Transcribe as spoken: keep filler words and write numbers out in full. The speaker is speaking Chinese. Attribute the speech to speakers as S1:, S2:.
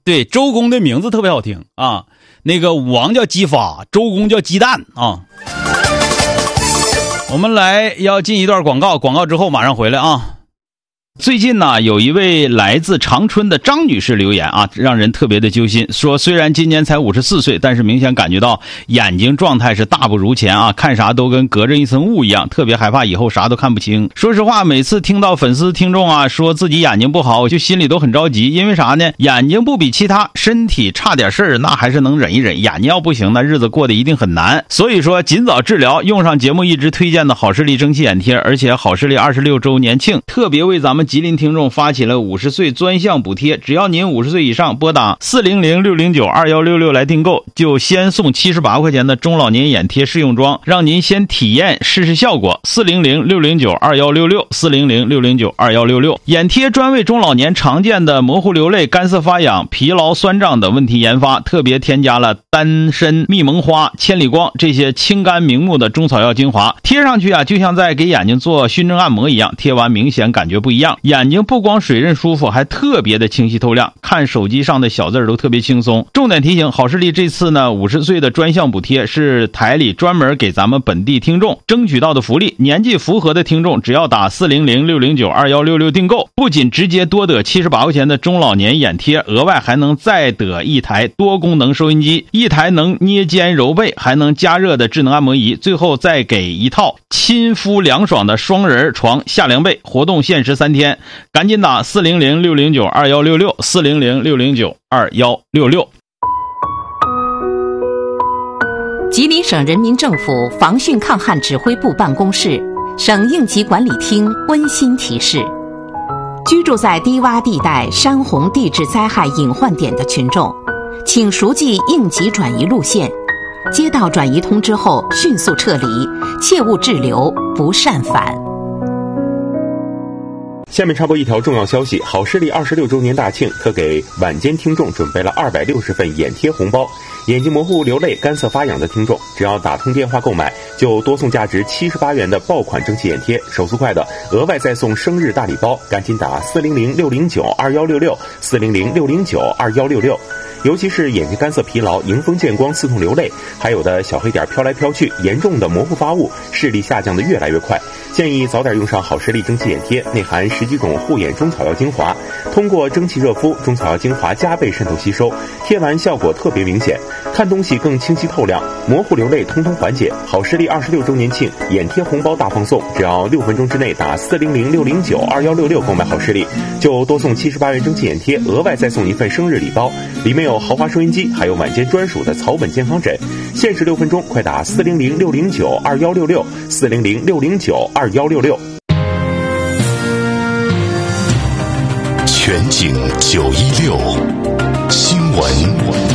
S1: 对，周公的名字特别好听啊，那个武王叫姬发，周公叫鸡蛋啊。我们来要进一段广告，广告之后马上回来啊。最近呢，有一位来自长春的张女士留言啊，让人特别的揪心，说虽然今年才五十四岁，但是明显感觉到眼睛状态是大不如前啊，看啥都跟隔着一层雾一样，特别害怕以后啥都看不清。说实话，每次听到粉丝听众啊说自己眼睛不好，我就心里都很着急，因为啥呢？眼睛不比其他，身体差点事儿那还是能忍一忍，眼睛要不行，那日子过得一定很难。所以说尽早治疗，用上节目一直推荐的好视力蒸汽眼贴，而且好视力二十六周年庆特别为咱们吉林听众发起了五十岁专项补贴，只要您五十岁以上拨打四零零六零九二一六六来订购，就先送七十八块钱的中老年眼贴试用装，让您先体验试试效果。四零零六零九二一六六 四零零六零九二一六六，眼贴专为中老年常见的模糊流泪、干涩发痒、疲劳酸胀等问题研发，特别添加了丹参、蜜蒙花、千里光这些清肝明目的中草药精华，贴上去啊就像在给眼睛做熏蒸按摩一样，贴完明显感觉不一样，眼睛不光水润舒服，还特别的清晰透亮，看手机上的小字都特别轻松。重点提醒，好视力这次呢五十岁的专项补贴是台里专门给咱们本地听众争取到的福利，年纪符合的听众只要打四零零六零九二一六六订购，不仅直接多得七十八块钱的中老年眼贴，额外还能再得一台多功能收音机，一台能捏肩揉背还能加热的智能按摩仪，最后再给一套亲肤凉爽的双人床夏凉被，活动限时三天，赶紧打四零零六零九二一六六 四零零六零九二一六六。
S2: 吉林省人民政府防汛抗旱指挥部办公室、省应急管理厅温馨提示：居住在低洼地带、山洪地质灾害隐患点的群众，请熟记应急转移路线，接到转移通知后迅速撤离，切勿滞留，不擅返。
S3: 下面插播一条重要消息，好视力二十六周年大庆特给晚间听众准备了二百六十份眼贴红包，眼睛模糊流泪、干涩发痒的听众，只要打通电话购买，就多送价值七十八元的爆款蒸汽眼贴，手速快的额外再送生日大礼包，赶紧打四零零六零九二一六六 四零零六零九二一六六。尤其是眼睛干涩疲劳、迎风见光、刺痛流泪，还有的小黑点飘来飘去，严重的模糊发物，视力下降的越来越快，建议早点用上好视力蒸汽眼贴，内含十几种护眼中草药精华，通过蒸汽热敷，中草药精华加倍渗透吸收，贴完效果特别明显，看东西更清晰透亮，模糊流泪通通缓解。好视力二十六周年庆眼贴红包大放送，只要六分钟之内打四零零六零九二一六六购买好视力，就多送七十八元蒸汽眼贴，额外再送一份生日礼包，里面有豪华收音机，还有晚间专属的草本健康枕，限时六分钟，快打四零零六零九二一六六 四零零六零九二一六六。
S4: 全景九一六新闻。